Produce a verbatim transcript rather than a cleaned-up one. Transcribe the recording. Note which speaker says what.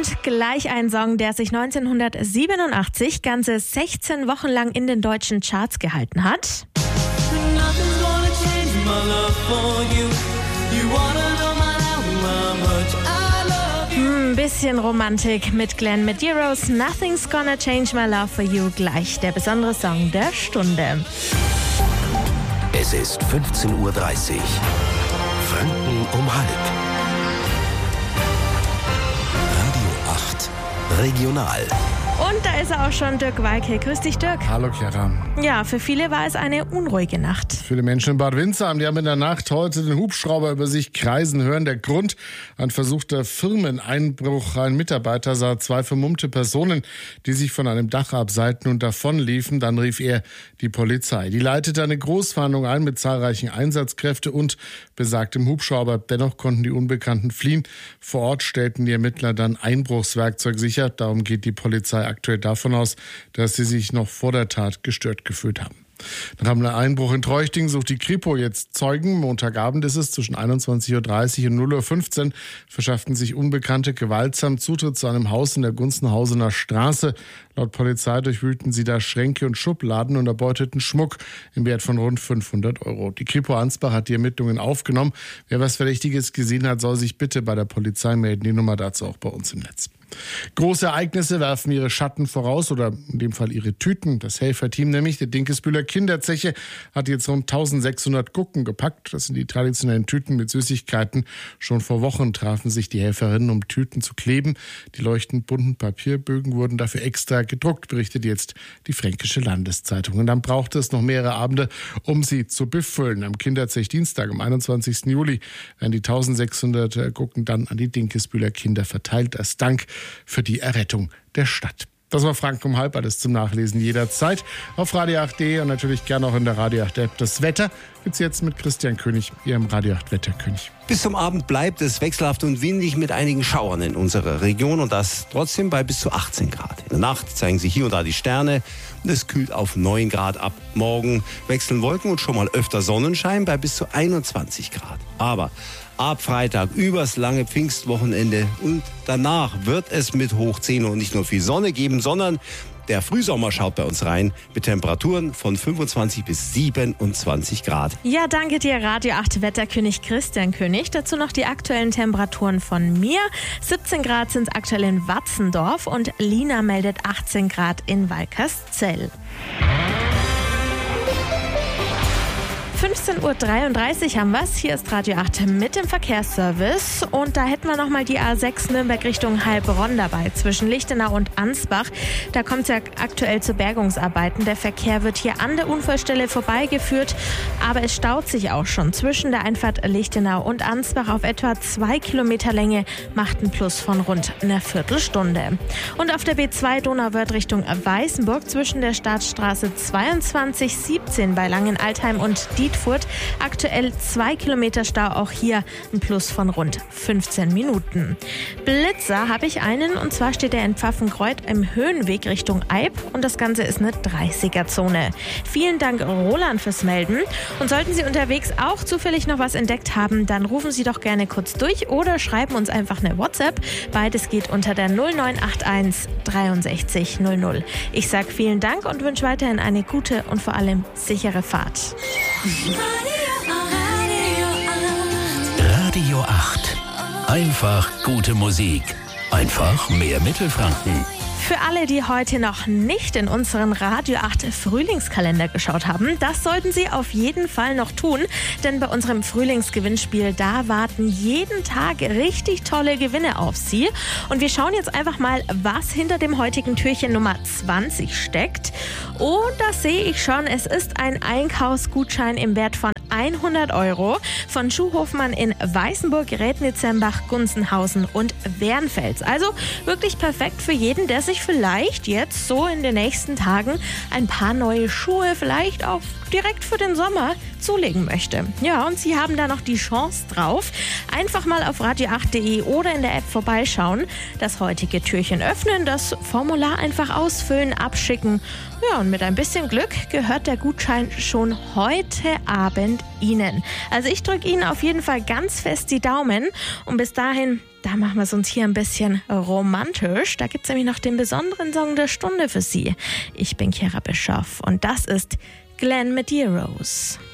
Speaker 1: Und gleich ein Song, der sich neunzehnhundertsiebenundachtzig ganze sechzehn Wochen lang in den deutschen Charts gehalten hat. Ein bisschen Romantik mit Glenn Medeiros. Nothing's gonna change my love for you. Gleich der besondere Song der Stunde.
Speaker 2: Es ist fünfzehn Uhr dreißig. Franken um halb. Radio acht Regional.
Speaker 1: Und da ist er auch schon, Dirk Walke. Grüß dich, Dirk.
Speaker 3: Hallo, Chiara.
Speaker 1: Ja, für viele war es eine unruhige Nacht.
Speaker 3: Viele Menschen in Bad Windsheim, die haben in der Nacht heute den Hubschrauber über sich kreisen hören. Der Grund: ein versuchter Firmeneinbruch. Ein Mitarbeiter sah zwei vermummte Personen, die sich von einem Dach abseilten und davonliefen. Dann rief er die Polizei. Die leitete eine Großfahndung ein mit zahlreichen Einsatzkräften und besagtem Hubschrauber. Dennoch konnten die Unbekannten fliehen. Vor Ort stellten die Ermittler dann Einbruchswerkzeug sicher. Darum geht die Polizei aktuell davon aus, dass sie sich noch vor der Tat gestört gefühlt haben. Nach einem Einbruch in Treuchting sucht die Kripo jetzt Zeugen. Montagabend ist es, zwischen einundzwanzig Uhr dreißig und null Uhr fünfzehn verschafften sich Unbekannte gewaltsam Zutritt zu einem Haus in der Gunzenhausener Straße. Laut Polizei durchwühlten sie da Schränke und Schubladen und erbeuteten Schmuck im Wert von rund fünfhundert Euro. Die Kripo Ansbach hat die Ermittlungen aufgenommen. Wer was Verdächtiges gesehen hat, soll sich bitte bei der Polizei melden. Die Nummer dazu auch bei uns im Netz. Große Ereignisse werfen ihre Schatten voraus oder in dem Fall ihre Tüten. Das Helferteam nämlich der Dinkelsbühler Kinderzeche hat jetzt rund eintausendsechshundert Gucken gepackt. Das sind die traditionellen Tüten mit Süßigkeiten. Schon vor Wochen trafen sich die Helferinnen, um Tüten zu kleben. Die leuchtend bunten Papierbögen wurden dafür extra gedruckt, berichtet jetzt die Fränkische Landeszeitung. Und dann brauchte es noch mehrere Abende, um sie zu befüllen. Am Kinderzech Dienstag, am einundzwanzigsten Juli, werden die eintausendsechshundert Gucken dann an die Dinkelsbühler Kinder verteilt als Dank für die Errettung der Stadt. Das war Franken um halb, alles zum Nachlesen jederzeit auf radio acht punkt de und natürlich gerne auch in der Radio acht App. Das Wetter gibt's jetzt mit Christian König, Ihrem Radio acht Wetterkönig.
Speaker 2: Bis zum Abend bleibt es wechselhaft und windig mit einigen Schauern in unserer Region und das trotzdem bei bis zu achtzehn Grad. In der Nacht zeigen sich hier und da die Sterne und es kühlt auf neun Grad ab. Morgen wechseln Wolken und schon mal öfter Sonnenschein bei bis zu einundzwanzig Grad. Aber ab Freitag übers lange Pfingstwochenende und danach wird es mit hoch zehn und nicht nur viel Sonne geben, sondern der Frühsommer schaut bei uns rein mit Temperaturen von fünfundzwanzig bis siebenundzwanzig Grad.
Speaker 1: Ja, danke dir, Radio acht Wetterkönig Christian König. Dazu noch die aktuellen Temperaturen von mir. siebzehn Grad sind es aktuell in Watzendorf und Lina meldet achtzehn Grad in Walkerszell. fünfzehn Uhr dreiunddreißig haben wir es. Hier ist Radio acht mit dem Verkehrsservice. Und da hätten wir nochmal die A sechs Nürnberg Richtung Heilbronn dabei, zwischen Lichtenau und Ansbach. Da kommt es ja aktuell zu Bergungsarbeiten. Der Verkehr wird hier an der Unfallstelle vorbeigeführt, aber es staut sich auch schon. Zwischen der Einfahrt Lichtenau und Ansbach auf etwa zwei Kilometer Länge, macht einen Plus von rund einer Viertelstunde. Und auf der B zwei Donauwörth Richtung Weißenburg zwischen der Staatsstraße zweiundzwanzig siebzehn bei Langenaltheim und Dietfurt aktuell zwei Kilometer Stau, auch hier ein Plus von rund fünfzehn Minuten. Blitzer habe ich einen, und zwar steht er in Pfaffenkreuth im Höhenweg Richtung Eib und das Ganze ist eine dreißiger-Zone. Vielen Dank, Roland, fürs Melden. Und sollten Sie unterwegs auch zufällig noch was entdeckt haben, dann rufen Sie doch gerne kurz durch oder schreiben uns einfach eine WhatsApp. Beides geht unter der null neun acht eins dreiundsechzig null null. Ich sage vielen Dank und wünsche weiterhin eine gute und vor allem sichere Fahrt.
Speaker 2: Radio acht. Einfach gute Musik. Einfach mehr Mittelfranken.
Speaker 1: Für alle, die heute noch nicht in unseren Radio acht Frühlingskalender geschaut haben, das sollten Sie auf jeden Fall noch tun, denn bei unserem Frühlingsgewinnspiel, da warten jeden Tag richtig tolle Gewinne auf Sie. Und wir schauen jetzt einfach mal, was hinter dem heutigen Türchen Nummer zwanzig steckt. Und das sehe ich schon, es ist ein Einkaufsgutschein im Wert von hundert Euro von Schuhhofmann in Weißenburg, Rädnitzembach, Gunzenhausen und Wernfels. Also wirklich perfekt für jeden, der sich vielleicht jetzt so in den nächsten Tagen ein paar neue Schuhe, vielleicht auch direkt für den Sommer, zulegen möchte. Ja, und Sie haben da noch die Chance drauf. Einfach mal auf radio acht punkt de oder in der App vorbeischauen, das heutige Türchen öffnen, das Formular einfach ausfüllen, abschicken. Ja, und mit ein bisschen Glück gehört der Gutschein schon heute Abend Ihnen. Also ich drücke Ihnen auf jeden Fall ganz fest die Daumen und bis dahin Da machen wir es uns hier ein bisschen romantisch. Da gibt es nämlich noch den besonderen Song der Stunde für Sie. Ich bin Chiara Bischoff und das ist Glenn Medeiros.